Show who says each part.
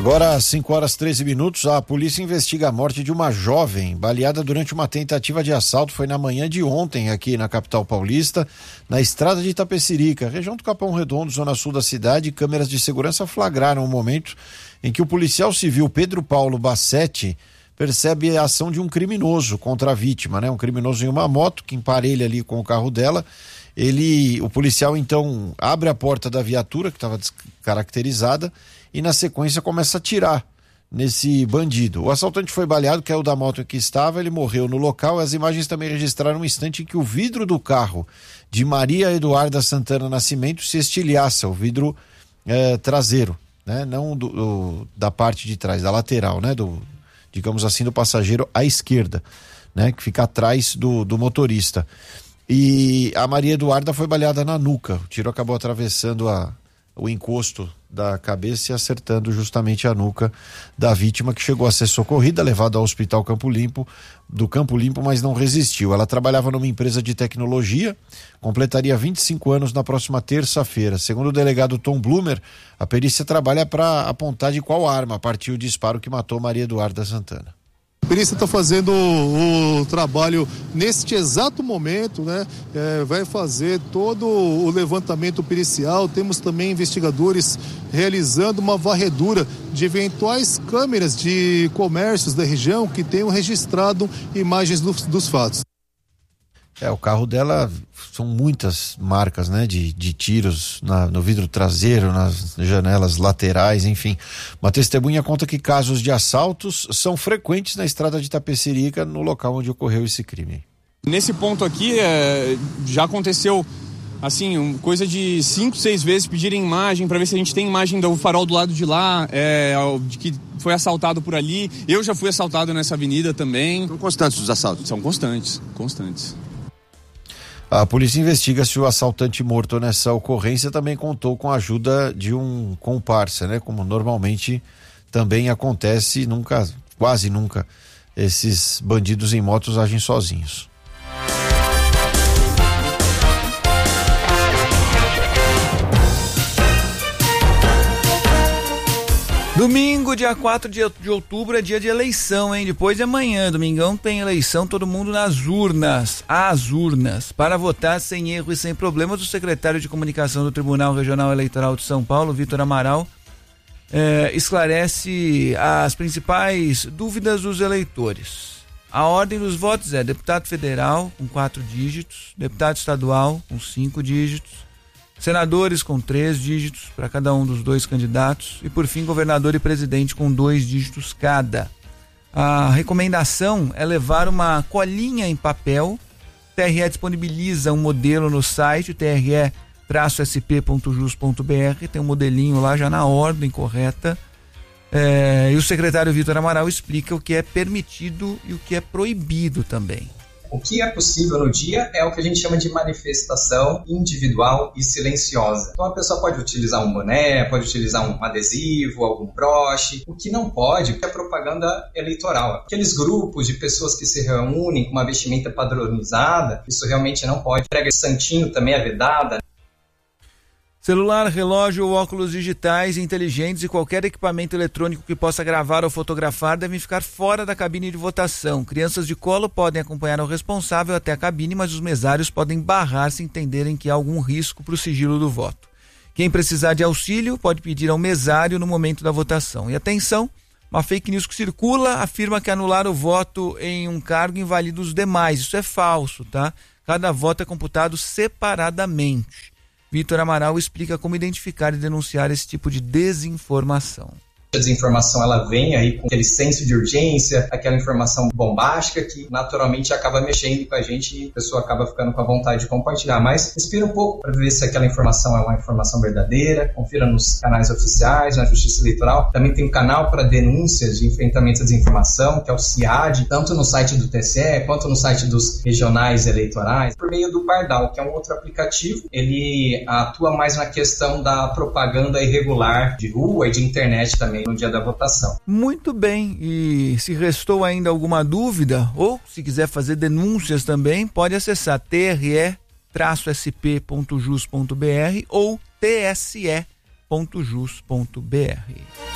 Speaker 1: Agora, às 5h13, a polícia investiga a morte de uma jovem baleada durante uma tentativa de assalto. Foi na manhã de ontem aqui na capital paulista, na estrada de Itapecerica, região do Capão Redondo, zona sul da cidade. Câmeras de segurança flagraram o momento em que o policial civil Pedro Paulo Bassetti percebe a ação de um criminoso contra a vítima, né? Um criminoso em uma moto que emparelha ali com o carro dela. O policial então abre a porta da viatura que estava descaracterizada e na sequência começa a atirar nesse bandido. O assaltante foi baleado, caiu da moto em que estava, ele morreu no local. As imagens também registraram um instante em que o vidro do carro de Maria Eduarda Santana Nascimento se estilhaça, o vidro traseiro, né? Não da parte de trás, da lateral, né? Digamos assim, do passageiro à esquerda, né? Que fica atrás do motorista. E a Maria Eduarda foi baleada na nuca. O tiro acabou atravessando o encosto da cabeça e acertando justamente a nuca da vítima, que chegou a ser socorrida, levada ao hospital Campo Limpo, mas não resistiu. Ela trabalhava numa empresa de tecnologia, completaria 25 anos na próxima terça-feira. Segundo o delegado Tom Blumer, a perícia trabalha para apontar de qual arma partiu o disparo que matou Maria Eduarda Santana.
Speaker 2: A perícia está fazendo o trabalho neste exato momento, né? Vai fazer todo o levantamento pericial. Temos também investigadores realizando uma varredura de eventuais câmeras de comércios da região que tenham registrado imagens dos fatos.
Speaker 1: O carro dela são muitas marcas, né, de tiros no vidro traseiro, nas janelas laterais, enfim. Uma testemunha conta que casos de assaltos são frequentes na estrada de Itapecerica, no local onde ocorreu esse crime.
Speaker 3: Nesse ponto aqui, já aconteceu, assim, coisa de 5, 6 vezes pedirem imagem para ver se a gente tem imagem do farol do lado de lá, de que foi assaltado por ali. Eu já fui assaltado nessa avenida também.
Speaker 4: São constantes os assaltos?
Speaker 3: São constantes.
Speaker 1: A polícia investiga se o assaltante morto nessa ocorrência também contou com a ajuda de um comparsa, né? Como normalmente também acontece, quase nunca, esses bandidos em motos agem sozinhos.
Speaker 5: Domingo, dia 4 de outubro, é dia de eleição, hein? Depois de amanhã, domingão, tem eleição, todo mundo nas urnas, às urnas, para votar sem erro e sem problemas. O secretário de Comunicação do Tribunal Regional Eleitoral de São Paulo, Vitor Amaral, esclarece as principais dúvidas dos eleitores. A ordem dos votos é deputado federal com 4 dígitos, deputado estadual com 5 dígitos, senadores com 3 dígitos para cada um dos 2 candidatos e, por fim, governador e presidente com 2 dígitos cada. A recomendação é levar uma colinha em papel. O TRE disponibiliza um modelo no site tre-sp.jus.br, tem um modelinho lá já na ordem correta. E o secretário Vitor Amaral explica o que é permitido e o que é proibido também.
Speaker 6: O que é possível no dia é o que a gente chama de manifestação individual e silenciosa. Então a pessoa pode utilizar um boné, pode utilizar um adesivo, algum broche. O que não pode é propaganda eleitoral. Aqueles grupos de pessoas que se reúnem com uma vestimenta padronizada, isso realmente não pode. Prega santinho também é vedada.
Speaker 5: Celular, relógio ou óculos digitais inteligentes e qualquer equipamento eletrônico que possa gravar ou fotografar devem ficar fora da cabine de votação. Crianças de colo podem acompanhar o responsável até a cabine, mas os mesários podem barrar se entenderem que há algum risco para o sigilo do voto. Quem precisar de auxílio pode pedir ao mesário no momento da votação. E atenção, uma fake news que circula afirma que anular o voto em um cargo invalida os demais. Isso é falso, tá? Cada voto é computado separadamente. Vitor Amaral explica como identificar e denunciar esse tipo de desinformação.
Speaker 6: A desinformação ela vem aí com aquele senso de urgência, aquela informação bombástica que naturalmente acaba mexendo com a gente e a pessoa acaba ficando com a vontade de compartilhar. Mas respira um pouco para ver se aquela informação é uma informação verdadeira, confira nos canais oficiais, na Justiça Eleitoral. Também tem um canal para denúncias de enfrentamento à desinformação, que é o CIAD, tanto no site do TSE quanto no site dos regionais eleitorais, por meio do Pardal, que é um outro aplicativo. Ele atua mais na questão da propaganda irregular de rua e de internet também no dia da votação.
Speaker 5: Muito bem, e se restou ainda alguma dúvida ou se quiser fazer denúncias também, pode acessar tre-sp.jus.br ou tse.jus.br.